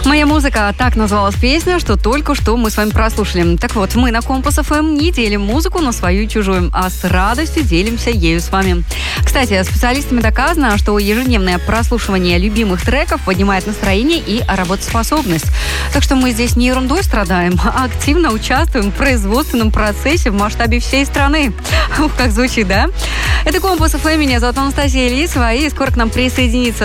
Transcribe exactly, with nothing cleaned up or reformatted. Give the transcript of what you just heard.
Моя музыка, так называлась песня, что только что мы с вами прослушали. Так вот, мы на Компас эф эм не делим музыку на свою и чужую, а с радостью делимся ею с вами. Кстати, специалистами доказано, что ежедневное прослушивание любимых треков поднимает настроение и работоспособность. Так что мы здесь не ерундой страдаем, а активно участвуем в производственном процессе в масштабе всей страны. Ух, как звучит, да? Это Компас эф эм, меня зовут Анастасия Лисова, и скоро к нам присоединится